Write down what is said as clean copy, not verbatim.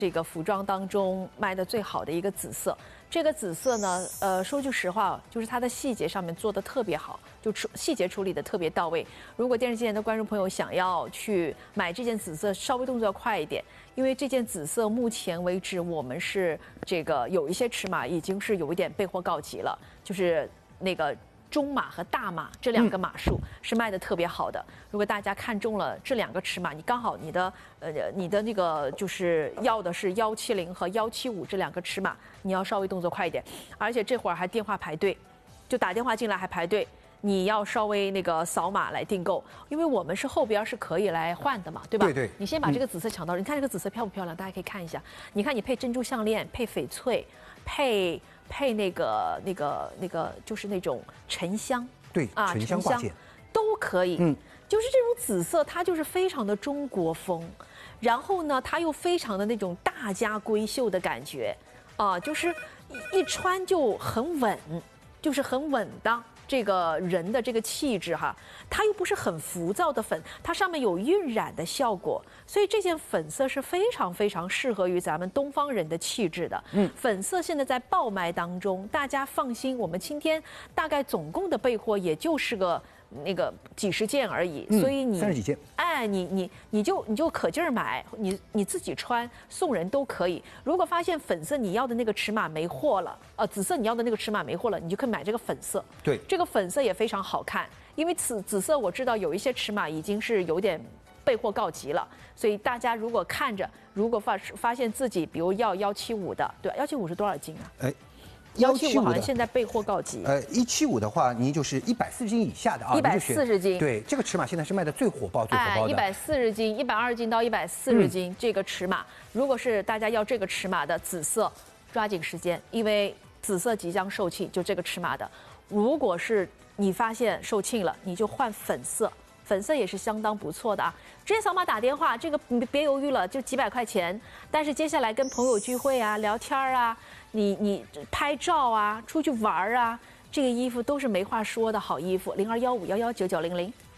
这个服装当中卖的最好的一个紫色。这个紫色呢，说句实话，就是它的细节上面做的特别好，就细节处理的特别到位。如果电视机前的观众朋友想要去买这件紫色，稍微动作要快一点，因为这件紫色目前为止我们是这个有一些尺码已经是有一点备货告急了，就是那个。中码和大码这两个码数是卖的特别好的。如果大家看中了这两个尺码，你刚好你的那个就是要的是170和175这两个尺码，你要稍微动作快一点。而且这会儿还电话排队，就打电话进来还排队，你要稍微那个扫码来订购，因为我们是后边是可以来换的嘛，对吧？ 对对。 你先把这个紫色抢到，你看这个紫色漂不漂亮？大家可以看一下。你看你配珍珠项链，配翡翠，配那个就是那种沉香， 对啊，沉香挂件都可以。就是这种紫色，它就是非常的中国风，然后呢，它又非常的那种大家闺秀的感觉，啊，就是一穿就很稳，就是很稳当。这个人的这个气质哈，它又不是很浮躁的粉，它上面有晕染的效果，所以这件粉色是非常非常适合于咱们东方人的气质的。粉色现在在爆卖当中，大家放心，我们今天大概总共的备货也就是个那个几十件而已，所以你 30几件， 哎，你就可劲儿买，你自己穿送人都可以。如果发现粉色你要的那个尺码没货了，紫色你要的那个尺码没货了，你就可以买这个粉色。 对， 这个粉色也非常好看，因为紫色我知道有一些尺码已经是有点备货告急了，所以大家如果看着，如果发现自己比如要175的，对，175是多少斤啊？哎。175好像现在备货告急。 175的话，您就是140斤以下的啊 ，140斤。 对，这个尺码现在是卖的最火爆的。 140斤、120斤到140斤这个尺码，如果是大家要这个尺码的紫色，抓紧时间，因为紫色即将售罄，就这个尺码的。如果是你发现售罄了，你就换粉色。粉色也是相当不错的啊！直接扫码打电话，这个你别犹豫了，就几百块钱。但是接下来跟朋友聚会啊、聊天啊，你拍照啊、出去玩啊，这个衣服都是没话说的好衣服。0215119900。